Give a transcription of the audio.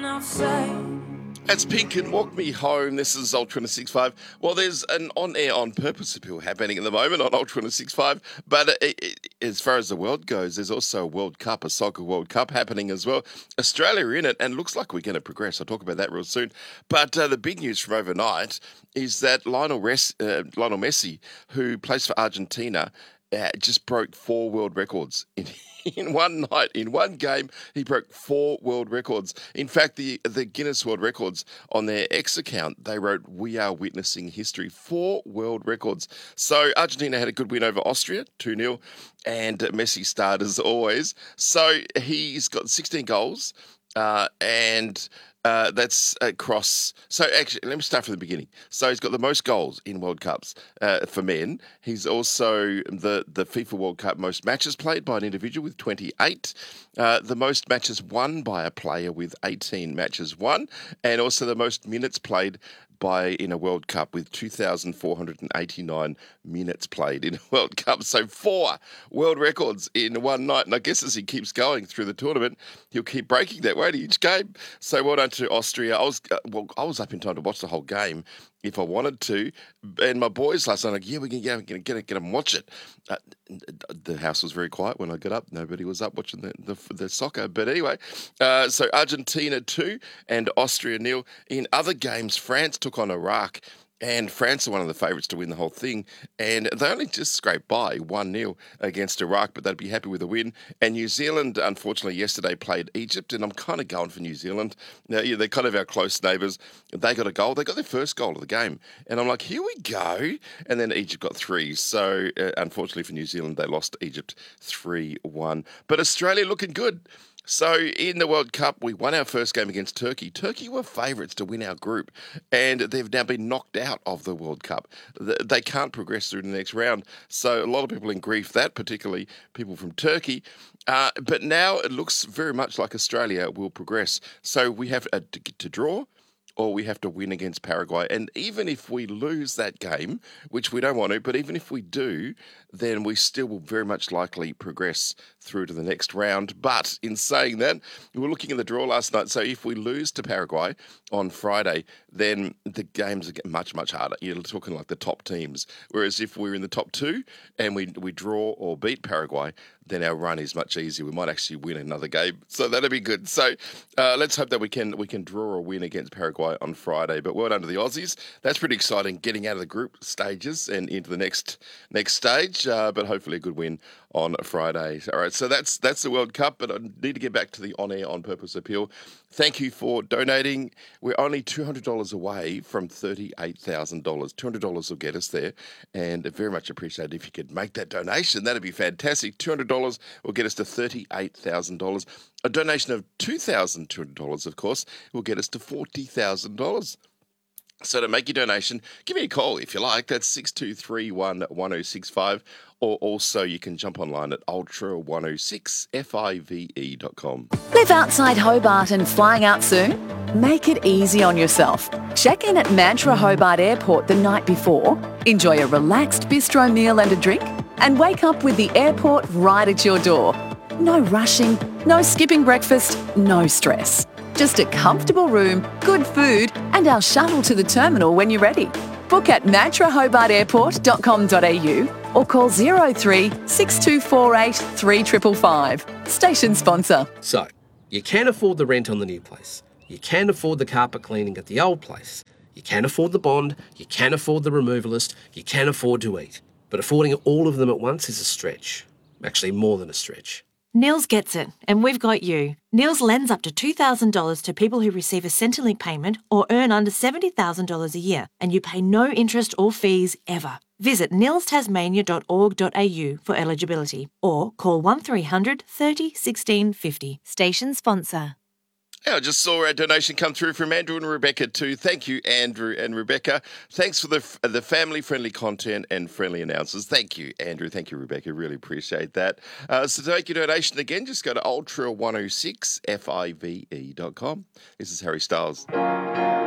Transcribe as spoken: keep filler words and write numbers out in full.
That's Pink and Walk Me Home. This is Ultra one oh six point five. Well, there's an on-air, on-purpose appeal happening at the moment on Ultra one oh six point five. But it, it, as far as the world goes, there's also a World Cup, a soccer World Cup happening as well. Australia are in it and looks like we're going to progress. I'll talk about that real soon. But uh, the big news from overnight is that Lionel, Res- uh, Lionel Messi, who plays for Argentina, uh, just broke four world records in In one night, in one game, he broke four world records. In fact, the, the Guinness World Records, on their X account, they wrote, "We are witnessing history." Four world records. So Argentina had a good win over Austria, two nil, and Messi starred as always. So he's got sixteen goals, uh, and uh, that's across... So actually, let me start from the beginning. So he's got the most goals in World Cups uh, for men. He's also the, the FIFA World Cup most matches played by an individual with twenty-eight. Uh, the most matches won by a player with eighteen matches won. And also the most minutes played by in a World Cup with two thousand four hundred eighty-nine minutes played in a World Cup. So four world records in one night. And I guess as he keeps going through the tournament, he'll keep breaking that, won't he, each game? So well done to Austria. I was uh, well, I was up in time to watch the whole game if I wanted to. And my boys last night, like, yeah, we can get, get, get, get them watch it. Uh, the house was very quiet when I got up. Nobody was up watching the, the, the soccer. But anyway, uh, so Argentina two and Austria nil. In other games, France took on Iraq. And France are one of the favourites to win the whole thing. And they only just scraped by one nil against Iraq, but they'd be happy with a win. And New Zealand, unfortunately, yesterday played Egypt, and I'm kind of going for New Zealand. Now, yeah, they're kind of our close neighbours. They got a goal. They got their first goal of the game. And I'm like, here we go. And then Egypt got three. So, uh, unfortunately for New Zealand, they lost Egypt three one. But Australia looking good. So in the World Cup, we won our first game against Turkey. Turkey were favourites to win our group, and they've now been knocked out of the World Cup. They can't progress through to the next round. So a lot of people in grief that, particularly people from Turkey. Uh, but now it looks very much like Australia will progress. So we have a, to, to draw, or we have to win against Paraguay. And even if we lose that game, which we don't want to, but even if we do, then we still will very much likely progress through to the next round. But in saying that, we were looking at the draw last night. So if we lose to Paraguay on Friday, then the games are much, much harder. You're talking like the top teams. Whereas if we're in the top two and we, we draw or beat Paraguay, then our run is much easier. We might actually win another game. So that'll be good. So uh, let's hope that we can we can draw or win against Paraguay on Friday. But well done to the Aussies. That's pretty exciting, getting out of the group stages and into the next next stage. Uh, but hopefully a good win on Friday. All right, so that's that's the World Cup, but I need to get back to the on-air, on-purpose appeal. Thank you for donating. We're only two hundred dollars away from thirty-eight thousand dollars. two hundred dollars will get us there, and very much appreciated if you could make that donation. That'd be fantastic. two hundred dollars will get us to thirty-eight thousand dollars. A donation of two thousand two hundred dollars, of course, will get us to forty thousand dollars. So to make your donation, give me a call if you like. That's six two three one, one oh six five. Or also you can jump online at ultra one oh six five dot com. Live outside Hobart and flying out soon? Make it easy on yourself. Check in at Mantra Hobart Airport the night before, enjoy a relaxed bistro meal and a drink, and wake up with the airport right at your door. No rushing, no skipping breakfast, no stress. Just a comfortable room, good food, and our shuttle to the terminal when you're ready. Book at mantra hobart airport dot com dot a u or call zero three six two four eight three five five five. Station sponsor. So, you can afford the rent on the new place. You can afford the carpet cleaning at the old place. You can afford the bond. You can afford the removalist. You can afford to eat. But affording all of them at once is a stretch. Actually, more than a stretch. Niels gets it, and we've got you. Niels lends up to two thousand dollars to people who receive a Centrelink payment or earn under seventy thousand dollars a year, and you pay no interest or fees ever. Visit nils tasmania dot org dot a u for eligibility or call one three hundred thirty sixteen fifty. Station sponsor. Yeah, I just saw a donation come through from Andrew and Rebecca too. Thank you, Andrew and Rebecca. Thanks for the the family-friendly content and friendly announcers. Thank you, Andrew. Thank you, Rebecca. Really appreciate that. Uh, so to make your donation again, just go to ultra one oh six five dot com. This is Harry Styles.